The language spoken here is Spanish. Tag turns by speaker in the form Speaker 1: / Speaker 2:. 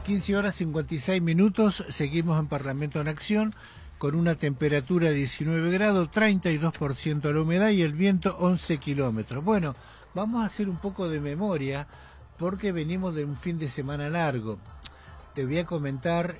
Speaker 1: 15 horas 56 minutos, seguimos en Parlamento en Acción, con una temperatura de 19 grados, 32% la humedad y el viento 11 kilómetros. Bueno, vamos a hacer un poco de memoria, porque venimos de un fin de semana largo. Te voy a comentar